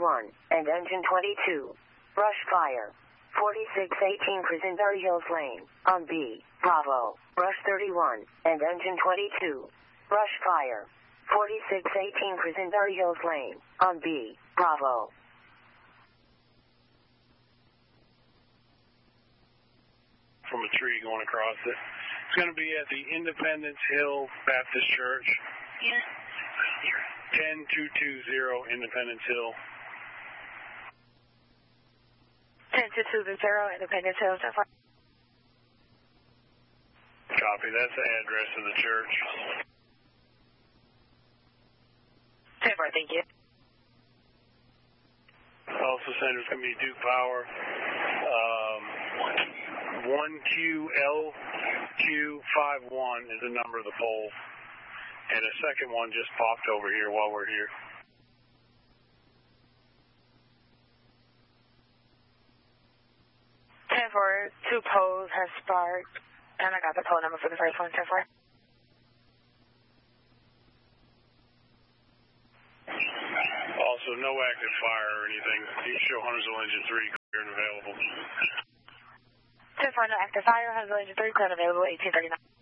31 and engine 22. Brush fire. 4618 Crescenberry Hills Lane, on B, Bravo. Brush 31 and engine 22. Brush fire. 4618 Crescenberry Hills Lane, on B, Bravo. From a tree going across it. It's going to be at the Independence Hill Baptist Church. 10220 Independence Hill. 10220 Independence Hill. Copy. That's the address of the church. 10-4, thank you. Also said it's going to be Duke Power. 1QLQ51 is the number of the pole. And a second one just popped over here while we're here. Two poles have sparked, and I got the pole number for the first one, 10-4. Also, no active fire or anything. You show Huntersville Engine 3 clear and available. 10-4, no active fire, Huntersville Engine 3 clear and available, 1839.